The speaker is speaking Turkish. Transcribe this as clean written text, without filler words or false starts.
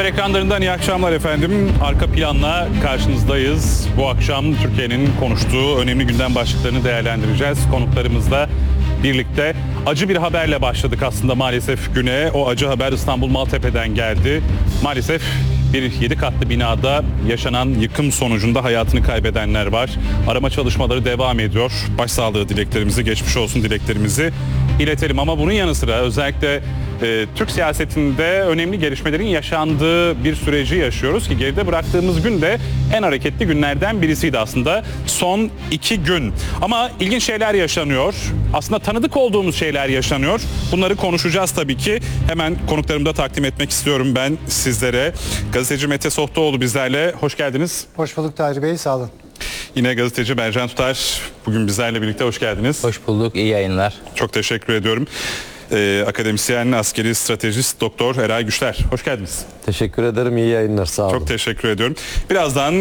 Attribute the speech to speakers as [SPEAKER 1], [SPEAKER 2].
[SPEAKER 1] Ekranlarından iyi akşamlar efendim. Arka planla karşınızdayız. Bu akşam Türkiye'nin konuştuğu önemli gündem başlıklarını değerlendireceğiz. Konuklarımızla birlikte acı bir haberle başladık aslında maalesef güne. O acı haber İstanbul Maltepe'den geldi. Maalesef bir 7 katlı binada yaşanan yıkım sonucunda hayatını kaybedenler var. Arama çalışmaları devam ediyor. Başsağlığı dileklerimizi, geçmiş olsun dileklerimizi iletelim. Ama bunun yanı sıra özellikle Türk siyasetinde önemli gelişmelerin yaşandığı bir süreci yaşıyoruz ki geride bıraktığımız gün de en hareketli günlerden birisiydi aslında. Son 2 gün. Ama ilginç şeyler yaşanıyor. Aslında tanıdık olduğumuz şeyler yaşanıyor. Bunları konuşacağız tabii ki. Hemen konuklarımı da takdim etmek istiyorum ben sizlere. Gazeteci Mete Sohtoğlu bizlerle. Hoş geldiniz.
[SPEAKER 2] Hoş bulduk Tahir Bey, sağ olun.
[SPEAKER 1] Yine gazeteci Bercan Tutar bugün bizlerle birlikte, hoş geldiniz.
[SPEAKER 3] Hoş bulduk, iyi yayınlar.
[SPEAKER 1] Çok teşekkür ediyorum. Akademisyen, askeri stratejist Doktor Eray Güçler. Hoş geldiniz.
[SPEAKER 4] Teşekkür ederim. İyi yayınlar. Sağ olun.
[SPEAKER 1] Çok teşekkür ediyorum. Birazdan